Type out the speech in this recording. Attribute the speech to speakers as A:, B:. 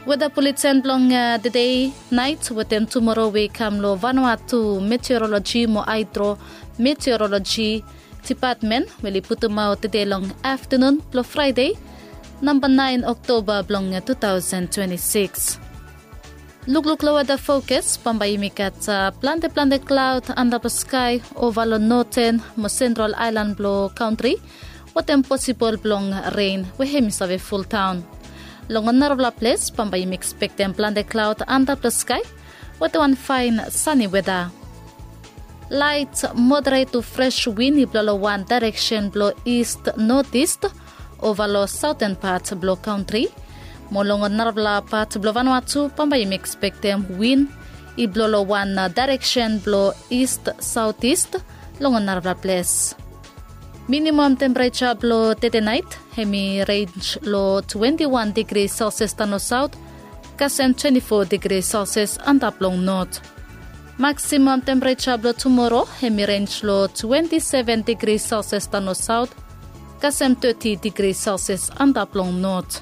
A: Weather bulletin blong the day night within tomorrow we come lo Vanuatu meteorology mo hydro meteorology department weli putuma the day long afternoon blo Friday number 9 October blong 2026. Look lower the focus pambayimikat plante cloud under the sky over the northern mo central island blow country what possible blong rain we hemisave full town. Long on Narvla place, Pambayim expect them plante cloud under the sky with one fine sunny weather. Light, moderate to fresh wind blow one direction blow east northeast over the southern part blow country. Molong on Narvla part blow Vanuatu, Pambayim expect them wind blow one direction blow east southeast long on Narvla place. Minimum temperature blow tete night, hemi range low 21 degrees Celsius tano south, kasem 24 degrees Celsius antaplong north. Maximum temperature blow tomorrow, hemi range low 27 degrees Celsius tano south, kasem 30 degrees Celsius antaplong north.